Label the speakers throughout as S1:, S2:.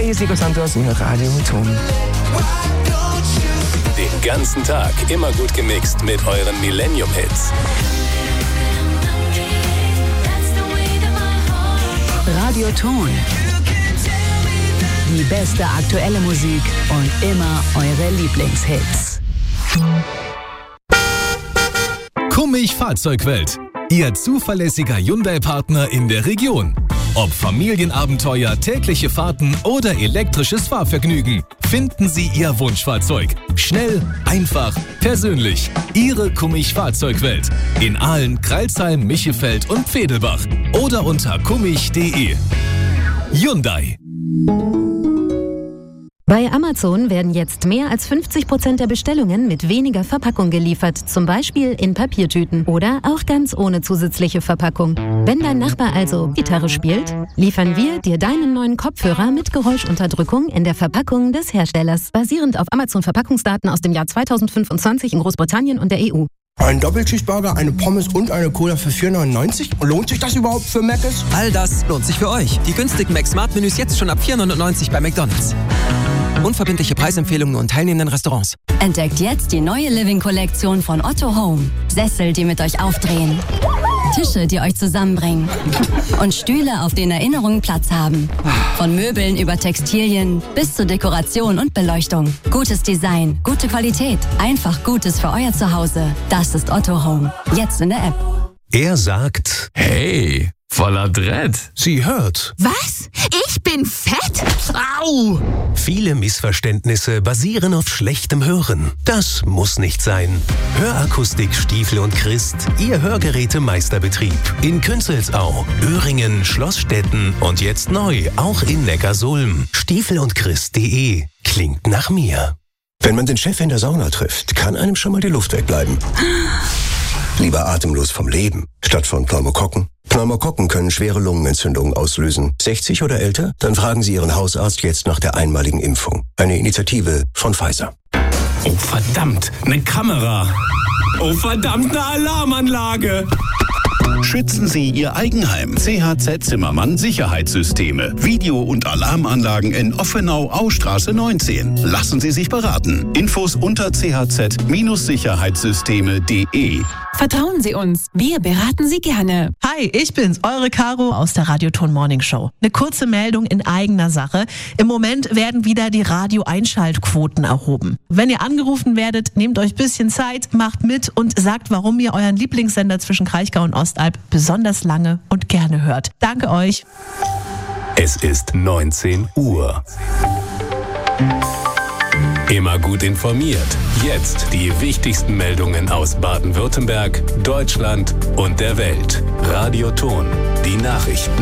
S1: hier ist Nico Santos in Radio Ton.
S2: Den ganzen Tag immer gut gemixt mit euren Millennium-Hits.
S3: Radio Ton. Die beste aktuelle Musik und immer eure Lieblingshits.
S4: Kummig Fahrzeugwelt. Ihr zuverlässiger Hyundai-Partner in der Region. Ob Familienabenteuer, tägliche Fahrten oder elektrisches Fahrvergnügen, finden Sie Ihr Wunschfahrzeug. Schnell, einfach, persönlich. Ihre Kummig Fahrzeugwelt. In Aalen, Crailsheim, Michefeld und Vedelbach. Oder unter kummig.de. Hyundai.
S5: Bei Amazon werden jetzt mehr als 50% der Bestellungen mit weniger Verpackung geliefert, zum Beispiel in Papiertüten oder auch ganz ohne zusätzliche Verpackung. Wenn dein Nachbar also Gitarre spielt, liefern wir dir deinen neuen Kopfhörer mit Geräuschunterdrückung in der Verpackung des Herstellers, basierend auf Amazon-Verpackungsdaten aus dem Jahr 2025 in Großbritannien und der EU.
S1: Ein Doppelcheeseburger, eine Pommes und eine Cola für 4,99? Lohnt sich das überhaupt für Mc's?
S6: All das lohnt sich für euch. Die günstigen Mac-Smart-Menüs jetzt schon ab 4,99 bei McDonald's. Unverbindliche Preisempfehlungen und teilnehmenden Restaurants.
S7: Entdeckt jetzt die neue Living-Kollektion von Otto Home. Sessel, die mit euch aufdrehen. Tische, die euch zusammenbringen. Und Stühle, auf denen Erinnerungen Platz haben. Von Möbeln über Textilien bis zur Dekoration und Beleuchtung. Gutes Design, gute Qualität. Einfach Gutes für euer Zuhause. Das ist Otto Home. Jetzt in der App.
S4: Er sagt, hey, voller Dread. Sie hört.
S8: Was? Ich bin fett? Au!
S4: Viele Missverständnisse basieren auf schlechtem Hören. Das muss nicht sein. Hörakustik Stiefel und Christ, Ihr Hörgerätemeisterbetrieb. In Künzelsau, Öhringen, Schlossstetten und jetzt neu auch in Neckarsulm. Stiefelundchrist.de. Klingt nach mir.
S9: Wenn man den Chef in der Sauna trifft, kann einem schon mal die Luft wegbleiben. Lieber atemlos vom Leben, statt von Pneumokokken. Pneumokokken können schwere Lungenentzündungen auslösen. 60 oder älter? Dann fragen Sie Ihren Hausarzt jetzt nach der einmaligen Impfung. Eine Initiative von Pfizer.
S2: Oh verdammt, eine Kamera. Oh verdammt, eine Alarmanlage.
S10: Schützen Sie Ihr Eigenheim. CHZ Zimmermann Sicherheitssysteme. Video- und Alarmanlagen in Offenau-Austraße 19. Lassen Sie sich beraten. Infos unter chz-sicherheitssysteme.de.
S11: Vertrauen Sie uns. Wir beraten Sie gerne.
S12: Hi, ich bin's, eure Caro aus der Radio Ton Morning Show. Eine kurze Meldung in eigener Sache. Im Moment werden wieder die Radio-Einschaltquoten erhoben. Wenn ihr angerufen werdet, nehmt euch ein bisschen Zeit, macht mit und sagt, warum ihr euren Lieblingssender zwischen Kraichgau und Ostalb besonders lange und gerne hört. Danke euch.
S2: Es ist 19 Uhr. Immer gut informiert. Jetzt die wichtigsten Meldungen aus Baden-Württemberg, Deutschland und der Welt. Radio Ton, die Nachrichten.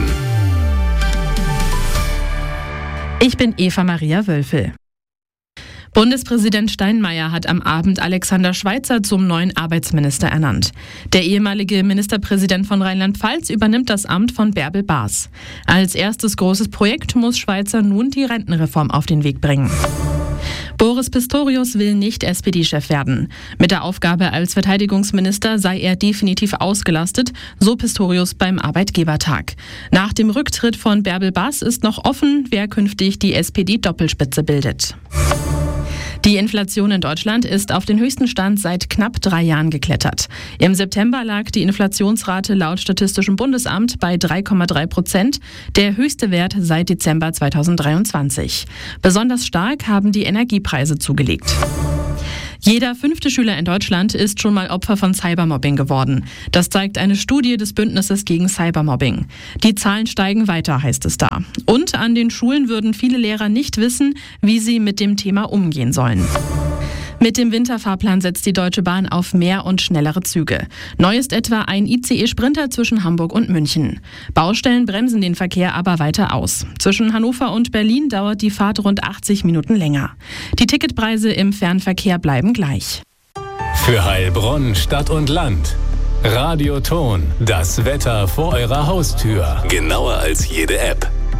S13: Ich bin Eva Maria Wölfel. Bundespräsident Steinmeier hat am Abend Alexander Schweitzer zum neuen Arbeitsminister ernannt. Der ehemalige Ministerpräsident von Rheinland-Pfalz übernimmt das Amt von Bärbel Baas. Als erstes großes Projekt muss Schweitzer nun die Rentenreform auf den Weg bringen. Boris Pistorius will nicht SPD-Chef werden. Mit der Aufgabe als Verteidigungsminister sei er definitiv ausgelastet, so Pistorius beim Arbeitgebertag. Nach dem Rücktritt von Bärbel Baas ist noch offen, wer künftig die SPD-Doppelspitze bildet. Die Inflation in Deutschland ist auf den höchsten Stand seit knapp 3 Jahren geklettert. Im September lag die Inflationsrate laut Statistischem Bundesamt bei 3,3%, der höchste Wert seit Dezember 2023. Besonders stark haben die Energiepreise zugelegt. Jeder 5. Schüler in Deutschland ist schon mal Opfer von Cybermobbing geworden. Das zeigt eine Studie des Bündnisses gegen Cybermobbing. Die Zahlen steigen weiter, heißt es da. Und an den Schulen würden viele Lehrer nicht wissen, wie sie mit dem Thema umgehen sollen. Mit dem Winterfahrplan setzt die Deutsche Bahn auf mehr und schnellere Züge. Neu ist etwa ein ICE-Sprinter zwischen Hamburg und München. Baustellen bremsen den Verkehr aber weiter aus. Zwischen Hannover und Berlin dauert die Fahrt rund 80 Minuten länger. Die Ticketpreise im Fernverkehr bleiben gleich.
S2: Für Heilbronn, Stadt und Land. Radio Ton, das Wetter vor eurer Haustür. Genauer als jede App.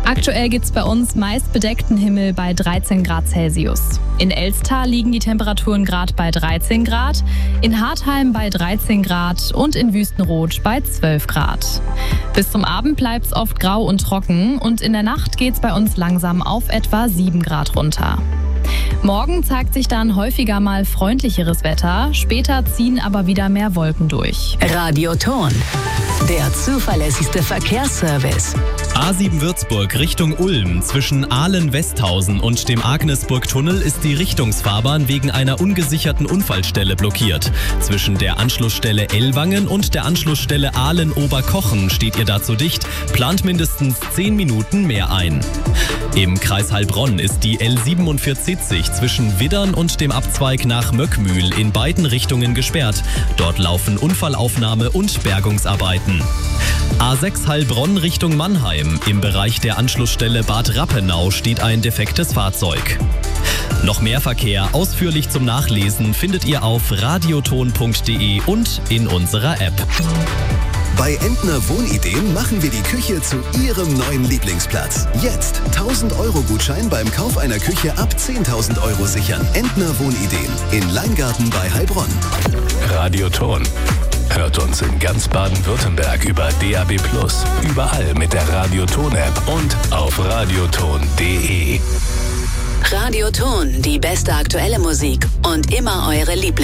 S14: Aktuell gibt es bei uns meist bedeckten Himmel bei 13 Grad Celsius. In Elster liegen die Temperaturen gerade bei 13 Grad, in Hartheim bei 13 Grad und in Wüstenrot bei 12 Grad. Bis zum Abend bleibt es oft grau und trocken und in der Nacht geht es bei uns langsam auf etwa 7 Grad runter. Morgen zeigt sich dann häufiger mal freundlicheres Wetter, später ziehen aber wieder mehr Wolken durch.
S3: Radioton, der zuverlässigste Verkehrsservice.
S15: A7 Würzburg Richtung Ulm. Zwischen Ahlen-Westhausen und dem Agnesburg-Tunnel ist die Richtungsfahrbahn wegen einer ungesicherten Unfallstelle blockiert. Zwischen der Anschlussstelle Ellwangen und der Anschlussstelle Ahlen-Oberkochen steht ihr dazu dicht. Plant mindestens 10 Minuten mehr ein. Im Kreis Heilbronn ist die L47 zwischen Widdern und dem Abzweig nach Möckmühl in beiden Richtungen gesperrt. Dort laufen Unfallaufnahme und Bergungsarbeiten. A6 Heilbronn Richtung Mannheim. Im Bereich der Anschlussstelle Bad Rappenau steht ein defektes Fahrzeug. Noch mehr Verkehr ausführlich zum Nachlesen findet ihr auf radioton.de und in unserer App.
S16: Bei Entner Wohnideen machen wir die Küche zu Ihrem neuen Lieblingsplatz. Jetzt 1.000-Euro-Gutschein beim Kauf einer Küche ab 10.000 Euro sichern. Entner Wohnideen in Leingarten bei Heilbronn.
S2: Radioton. Hört uns in ganz Baden-Württemberg über DAB+, überall mit der Radioton-App und auf radioton.de.
S3: Radioton, die beste aktuelle Musik und immer eure Lieblings.